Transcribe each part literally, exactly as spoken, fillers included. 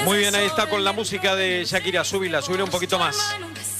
Muy bien, ahí está con la música de Shakira. Súbila, súbila un poquito más.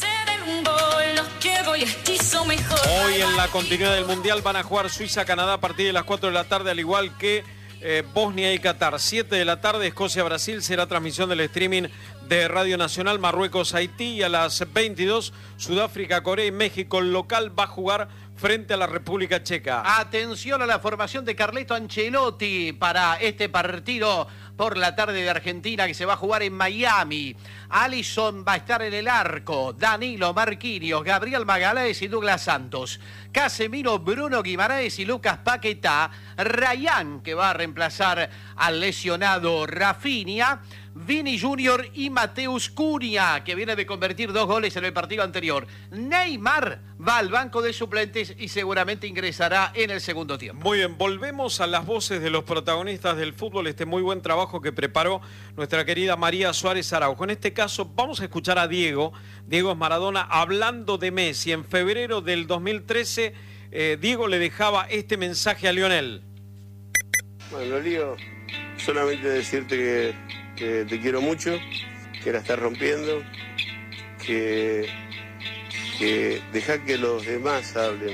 Hoy en la continuidad del Mundial van a jugar Suiza-Canadá a partir de las cuatro de la tarde, al igual que eh, Bosnia y Qatar. siete de la tarde, Escocia-Brasil, será transmisión del streaming de Radio Nacional. Marruecos-Haití, y a las veintidós, Sudáfrica-Corea, y México, el local, va a jugar frente a la República Checa. Atención a la formación de Carleto Ancelotti para este partido por la tarde de Argentina, que se va a jugar en Miami. Alisson va a estar en el arco, Danilo, Marquinhos, Gabriel Magalhães y Douglas Santos, Casemiro, Bruno Guimaraes y Lucas Paquetá, Rayán, que va a reemplazar al lesionado Rafinha, Vini Junior y Mateus Cunha, que viene de convertir dos goles en el partido anterior. Neymar va al banco de suplentes y seguramente ingresará en el segundo tiempo. Muy bien, volvemos a las voces de los protagonistas del fútbol, este muy buen trabajo que preparó nuestra querida María Suárez Araujo. En este caso vamos a escuchar a Diego, Diego es Maradona, hablando de Messi. En febrero del dos mil trece, eh, Diego le dejaba este mensaje a Lionel. Bueno, Leo, solamente decirte que, que te quiero mucho, que la estás rompiendo, que, que deja que los demás hablen,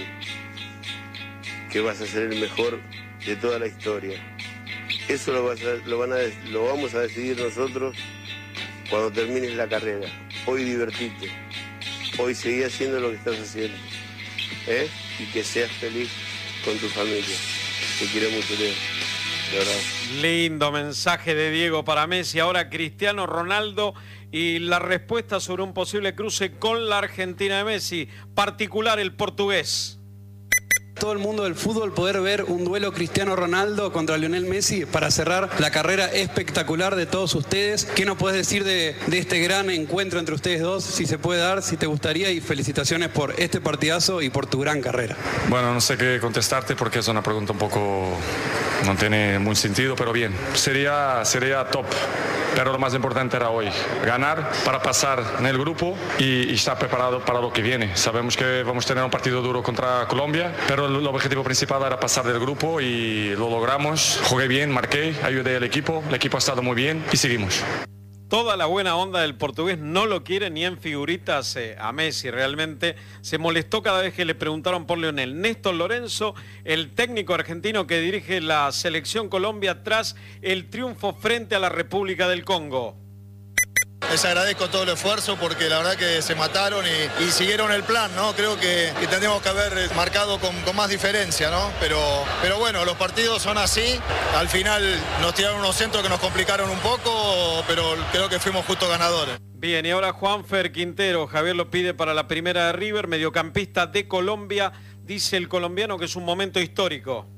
que vas a ser el mejor de toda la historia. Eso lo, vas a, lo, van a, lo vamos a decidir nosotros cuando termines la carrera. Hoy divertite, hoy seguí haciendo lo que estás haciendo, ¿eh? Y que seas feliz con tu familia. Te quiero mucho, Leo. De verdad. Lindo mensaje de Diego para Messi. Ahora Cristiano Ronaldo y la respuesta sobre un posible cruce con la Argentina de Messi, particular el portugués. Todo el mundo del fútbol poder ver un duelo Cristiano Ronaldo contra Lionel Messi para cerrar la carrera espectacular de todos ustedes. ¿Qué nos puedes decir de, de este gran encuentro entre ustedes dos? Si se puede dar, si te gustaría, y felicitaciones por este partidazo y por tu gran carrera. Bueno, no sé qué contestarte porque es una pregunta un poco... no tiene muy sentido, pero bien. Sería, sería top. Pero lo más importante era hoy, ganar para pasar en el grupo y, y estar preparado para lo que viene. Sabemos que vamos a tener un partido duro contra Colombia, pero el objetivo principal era pasar del grupo y lo logramos. Jugué bien, marqué, ayudé al equipo, el equipo ha estado muy bien y seguimos. Toda la buena onda del portugués, no lo quiere ni en figuritas eh, a Messi. Realmente se molestó cada vez que le preguntaron por Lionel. Néstor Lorenzo, el técnico argentino que dirige la selección Colombia tras el triunfo frente a la República del Congo. Les agradezco todo el esfuerzo porque la verdad que se mataron y, y siguieron el plan, ¿no? Creo que, que tendríamos que haber marcado con, con más diferencia, ¿no? Pero, pero bueno, los partidos son así. Al final nos tiraron unos centros que nos complicaron un poco, pero creo que fuimos justos ganadores. Bien, y ahora Juanfer Quintero, Javier lo pide para la primera de River, mediocampista de Colombia. Dice el colombiano que es un momento histórico.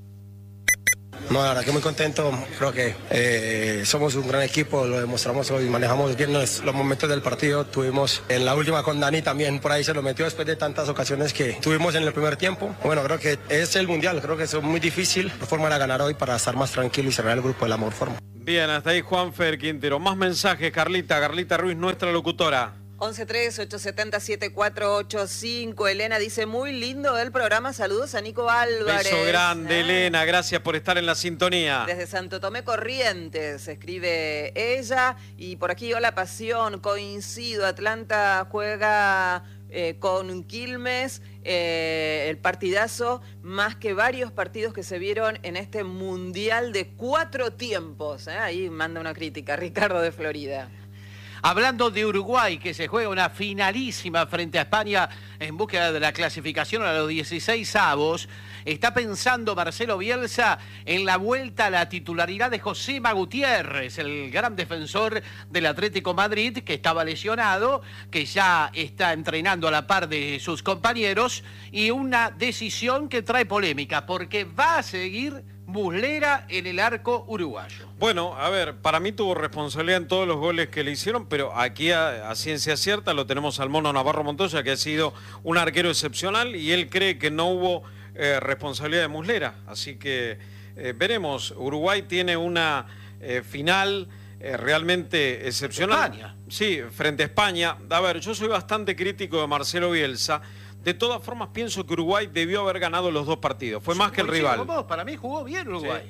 No, la verdad que muy contento, creo que eh, somos un gran equipo, lo demostramos hoy, manejamos bien los, los momentos del partido, tuvimos en la última con Dani también, por ahí se lo metió después de tantas ocasiones que tuvimos en el primer tiempo. Bueno, creo que es el Mundial, creo que es muy difícil, por forma de ganar hoy para estar más tranquilo y cerrar el grupo de la mejor forma. Bien, hasta ahí Juanfer Quintero. Más mensajes, Carlita, Carlita Ruiz, nuestra locutora. once tres, ocho siete cero, siete cuatro ocho cinco. Elena dice, muy lindo el programa, saludos a Nico Álvarez. Beso grande, ¿eh? Elena, gracias por estar en la sintonía. Desde Santo Tomé Corrientes, escribe ella. Y por aquí, hola Pasión, coincido, Atlanta juega eh, con Quilmes, eh, el partidazo, más que varios partidos que se vieron en este Mundial de cuatro tiempos. ¿eh? Ahí manda una crítica, Ricardo de Florida. Hablando de Uruguay, que se juega una finalísima frente a España en búsqueda de la clasificación a los dieciséis avos, está pensando Marcelo Bielsa en la vuelta a la titularidad de Josema Gutiérrez, el gran defensor del Atlético Madrid, que estaba lesionado, que ya está entrenando a la par de sus compañeros, y una decisión que trae polémica, porque va a seguir Muslera en el arco uruguayo. Bueno, a ver, para mí tuvo responsabilidad en todos los goles que le hicieron, pero aquí a, a ciencia cierta lo tenemos al Mono Navarro Montoya, que ha sido un arquero excepcional, y él cree que no hubo eh, responsabilidad de Muslera. Así que eh, veremos. Uruguay tiene una eh, final eh, realmente excepcional. España. Sí, frente a España. A ver, yo soy bastante crítico de Marcelo Bielsa. De todas formas, pienso que Uruguay debió haber ganado los dos partidos. Fue más que el rival. Vos, para mí jugó bien Uruguay.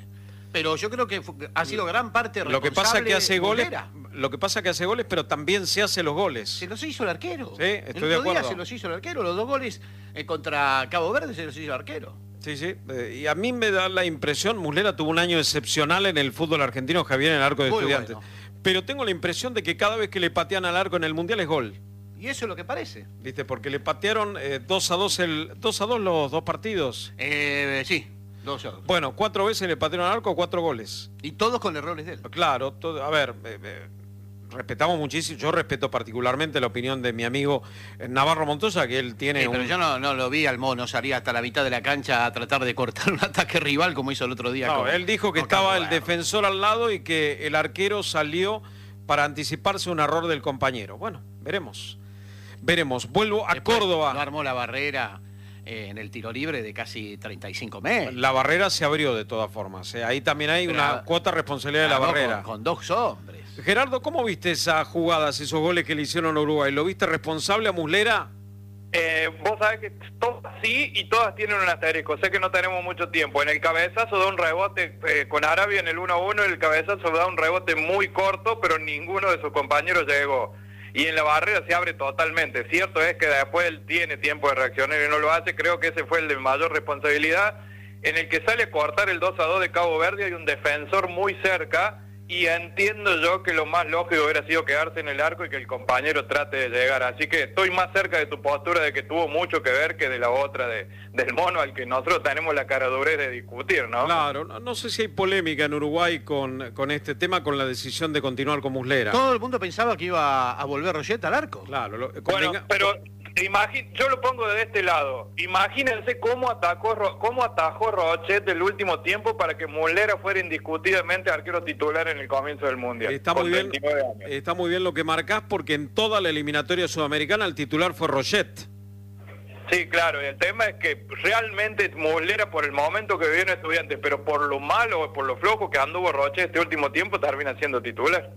Pero yo creo que ha sido gran parte responsable. Lo que pasa que hace goles, Muslera. lo que pasa que hace goles, pero también se hace los goles. Se los hizo el arquero. Sí, estoy el de otro día acuerdo. se los hizo el arquero. Los dos goles eh, contra Cabo Verde se los hizo el arquero. Sí, sí. Eh, y a mí me da la impresión, Muslera tuvo un año excepcional en el fútbol argentino, Javier, en el arco de Muy Estudiantes. bueno. Pero tengo la impresión de que cada vez que le patean al arco en el Mundial es gol. Y eso es lo que parece. ¿Viste? Porque le patearon eh, dos a dos el dos a dos los dos partidos. Eh, sí, dos a dos. Bueno, cuatro veces le patearon al arco, cuatro goles. Y todos con errores de él. Claro, todo, a ver, eh, eh, respetamos muchísimo, yo respeto particularmente la opinión de mi amigo eh, Navarro Montoya, que él tiene Sí, pero un... yo no, no lo vi al mono, salía hasta la mitad de la cancha a tratar de cortar un ataque rival como hizo el otro día. No, con, él dijo que con estaba Cabo el Verde. defensor al lado y que el arquero salió para anticiparse un error del compañero. Bueno, veremos. Veremos. Vuelvo a Después Córdoba. No armó la barrera eh, en el tiro libre de casi treinta y cinco metros. La barrera se abrió de todas formas. ¿eh? Ahí también hay Pero una la- cuota de responsabilidad de la Ganó barrera. Con, con dos hombres. Gerardo, ¿cómo viste esas jugadas, esos goles que le hicieron a Uruguay? ¿Lo viste responsable a Muslera? Eh, vos sabés que todas sí y todas tienen un asterisco. Sé que no tenemos mucho tiempo. En el cabezazo da un rebote eh, con Arabia en el uno a uno, el cabezazo da un rebote muy corto, pero ninguno de sus compañeros llegó. Y en la barrera se abre totalmente. Cierto es que después él tiene tiempo de reaccionar y no lo hace. Creo que ese fue el de mayor responsabilidad. En el que sale a cortar el dos a dos de Cabo Verde hay un defensor muy cerca. Y entiendo yo que lo más lógico hubiera sido quedarse en el arco y que el compañero trate de llegar. Así que estoy más cerca de tu postura de que tuvo mucho que ver que de la otra de, del mono al que nosotros tenemos la caradurez de discutir, ¿no? Claro, no, no sé si hay polémica en Uruguay con, con este tema, con la decisión de continuar con Muslera. Todo el mundo pensaba que iba a volver Roget al arco. Claro, lo, Bueno, convenga- pero imagi- yo lo pongo de este lado. Imagínense cómo atacó Ro- cómo atajó Rochet el último tiempo para que Muslera fuera indiscutidamente arquero titular en el comienzo del Mundial. Está con muy bien, treinta y nueve años. está muy bien lo que marcás, porque en toda la eliminatoria sudamericana el titular fue Roget. Sí, claro, y el tema es que realmente Muslera por el momento que viene Estudiantes, pero por lo malo, por lo flojo que anduvo Rochet este último tiempo, termina siendo titular.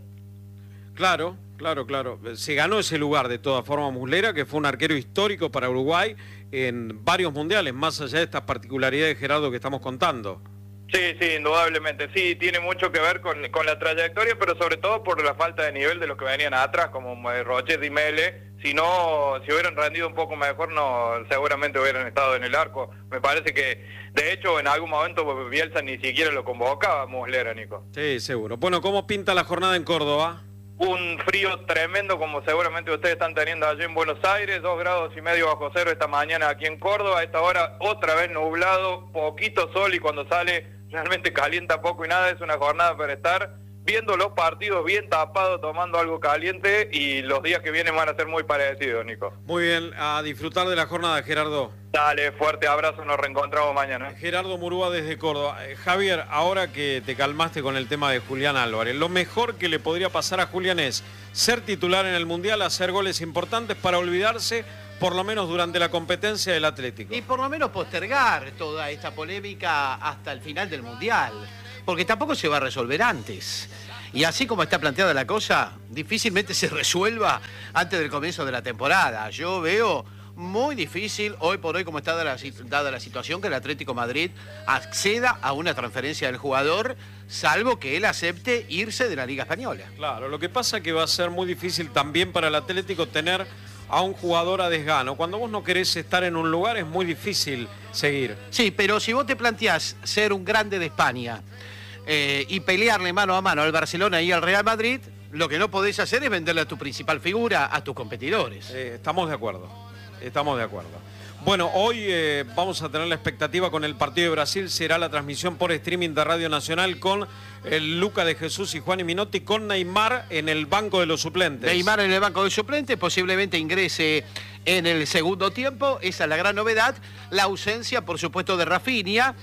Claro, claro, claro. Se ganó ese lugar de todas formas Muslera, que fue un arquero histórico para Uruguay en varios mundiales, más allá de estas particularidades, Gerardo, que estamos contando. Sí, sí, indudablemente. Sí, tiene mucho que ver con, con la trayectoria, pero sobre todo por la falta de nivel de los que venían atrás, como eh, Rochet y Mele. Si no, si hubieran rendido un poco mejor, no, seguramente hubieran estado en el arco. Me parece que, de hecho, en algún momento Bielsa ni siquiera lo convocaba a Muslera, Nico. Sí, seguro. Bueno, ¿cómo pinta la jornada en Córdoba? Un frío tremendo como seguramente ustedes están teniendo allí en Buenos Aires, dos grados y medio bajo cero esta mañana aquí en Córdoba. A esta hora otra vez nublado, poquito sol y cuando sale realmente calienta poco y nada. Es una jornada para estar viendo los partidos bien tapados, tomando algo caliente y los días que vienen van a ser muy parecidos, Nico. Muy bien, a disfrutar de la jornada, Gerardo. Dale, fuerte abrazo, nos reencontramos mañana. Gerardo Murúa desde Córdoba. Eh, Javier, ahora que te calmaste con el tema de Julián Álvarez, lo mejor que le podría pasar a Julián es ser titular en el Mundial, hacer goles importantes para olvidarse, por lo menos durante la competencia del Atlético. Y por lo menos postergar toda esta polémica hasta el final del Mundial. Porque tampoco se va a resolver antes. Y así como está planteada la cosa, difícilmente se resuelva antes del comienzo de la temporada. Yo veo muy difícil, hoy por hoy, como está dada la, dada la situación, que el Atlético Madrid acceda a una transferencia del jugador, salvo que él acepte irse de la Liga Española. Claro, lo que pasa es que va a ser muy difícil también para el Atlético tener a un jugador a desgano. Cuando vos no querés estar en un lugar es muy difícil seguir. Sí, pero si vos te planteás ser un grande de España eh, y pelearle mano a mano al Barcelona y al Real Madrid, lo que no podés hacer es venderle a tu principal figura a tus competidores. Eh, estamos de acuerdo, estamos de acuerdo. Bueno, hoy eh, vamos a tener la expectativa con el partido de Brasil. Será la transmisión por streaming de Radio Nacional con el Luca de Jesús y Juan y Minotti, con Neymar en el banco de los suplentes. Neymar en el banco de suplentes, posiblemente ingrese en el segundo tiempo. Esa es la gran novedad. La ausencia, por supuesto, de Rafinha,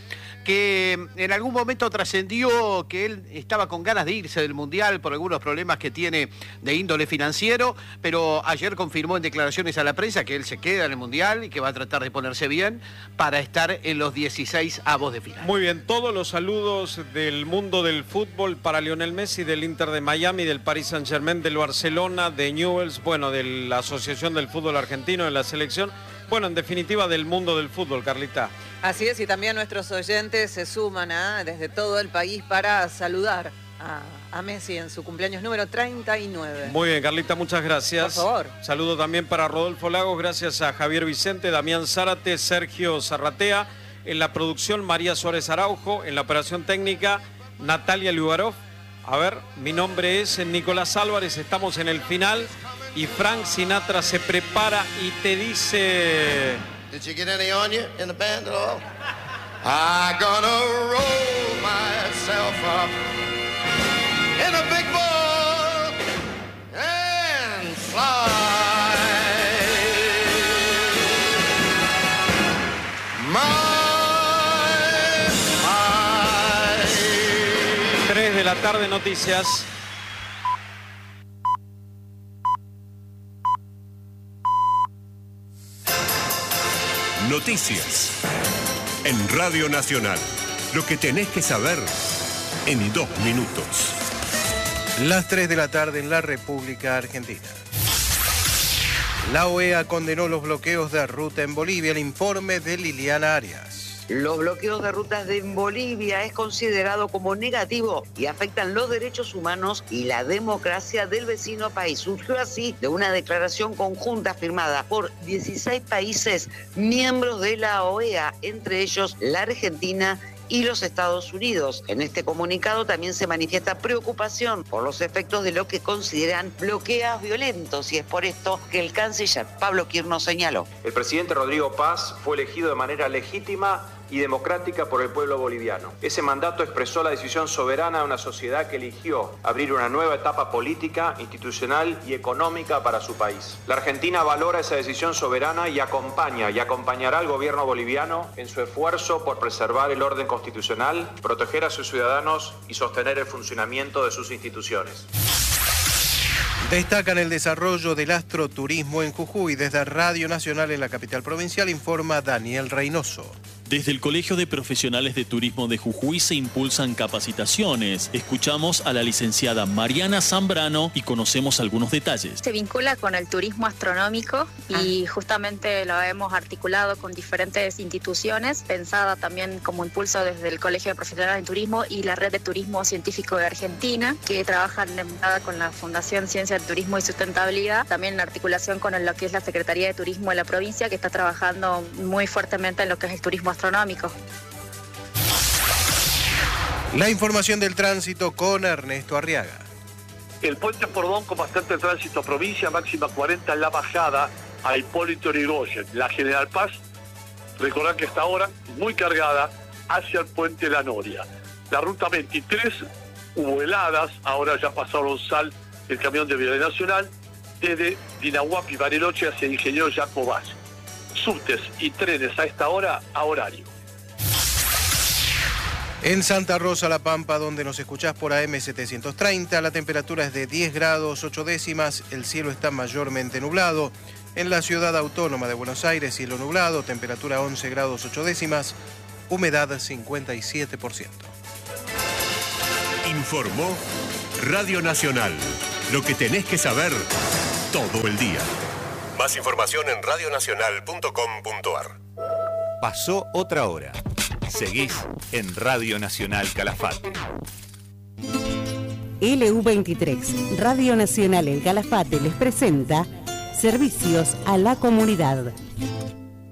que en algún momento trascendió que él estaba con ganas de irse del Mundial por algunos problemas que tiene de índole financiero, pero ayer confirmó en declaraciones a la prensa que él se queda en el Mundial y que va a tratar de ponerse bien para estar en los dieciséis avos de final. Muy bien, todos los saludos del mundo del fútbol para Lionel Messi, del Inter de Miami, del Paris Saint-Germain, del Barcelona, de Newell's, bueno, de la Asociación del Fútbol Argentino, de la selección, bueno, en definitiva, del mundo del fútbol, Carlita. Así es, y también nuestros oyentes se suman ¿eh? desde todo el país para saludar a, a Messi en su cumpleaños número treinta y nueve. Muy bien, Carlita, muchas gracias. Por favor. Saludo también para Rodolfo Lagos, gracias a Javier Vicente, Damián Zárate, Sergio Zarratea, en la producción María Suárez Araujo, en la operación técnica Natalia Lugarov. A ver, mi nombre es Nicolás Álvarez, estamos en el final y Frank Sinatra se prepara y te dice... Did you get any on you in the band at all? I'm gonna roll myself up in a big ball and fly. My, my. tres de la tarde, noticias. Noticias en Radio Nacional. Lo que tenés que saber en dos minutos. Las tres de la tarde en la República Argentina. La O E A condenó los bloqueos de ruta en Bolivia. El informe de Liliana Arias. Los bloqueos de rutas de Bolivia es considerado como negativo y afectan los derechos humanos y la democracia del vecino país. Surgió así de una declaración conjunta firmada por dieciséis países miembros de la O E A, entre ellos la Argentina y los Estados Unidos. En este comunicado también se manifiesta preocupación por los efectos de lo que consideran bloqueos violentos, y es por esto que el canciller Pablo Quirno señaló. El presidente Rodrigo Paz fue elegido de manera legítima y democrática por el pueblo boliviano. Ese mandato expresó la decisión soberana de una sociedad que eligió abrir una nueva etapa política, institucional y económica para su país. La Argentina valora esa decisión soberana y acompaña y acompañará al gobierno boliviano en su esfuerzo por preservar el orden constitucional, proteger a sus ciudadanos y sostener el funcionamiento de sus instituciones. Destacan el desarrollo del astroturismo en Jujuy. Desde Radio Nacional en la capital provincial informa Daniel Reynoso. Desde el Colegio de Profesionales de Turismo de Jujuy se impulsan capacitaciones. Escuchamos a la licenciada Mariana Zambrano y conocemos algunos detalles. Se vincula con el turismo astronómico y justamente lo hemos articulado con diferentes instituciones, pensada también como impulso desde el Colegio de Profesionales de Turismo y la Red de Turismo Científico de Argentina, que trabajan en con la Fundación Ciencia del Turismo y Sustentabilidad, también en articulación con lo que es la Secretaría de Turismo de la provincia, que está trabajando muy fuertemente en lo que es el turismo astronómico. astronómico. La información del tránsito con Ernesto Arriaga. El puente Pordón con bastante tránsito, provincia máxima cuarenta en la bajada a Hipólito Yrigoyen. La General Paz, recordad que está ahora muy cargada hacia el puente La Noria. La ruta veintitrés, hubo heladas, ahora ya pasaron sal el camión de Vialidad Nacional desde Dinahuapi, Bariloche hacia Ingeniero Jaco Valle. Subtes y trenes a esta hora a horario. En Santa Rosa, La Pampa, donde nos escuchás por A M setecientos treinta, la temperatura es de diez grados ocho décimas, el cielo está mayormente nublado. En la ciudad autónoma de Buenos Aires, cielo nublado, temperatura once grados ocho décimas, humedad cincuenta y siete por ciento. Informó Radio Nacional. Lo que tenés que saber todo el día. Más información en radionacional punto com punto ar. Pasó otra hora. Seguís en Radio Nacional Calafate. L U veintitrés, Radio Nacional en Calafate les presenta Servicios a la Comunidad.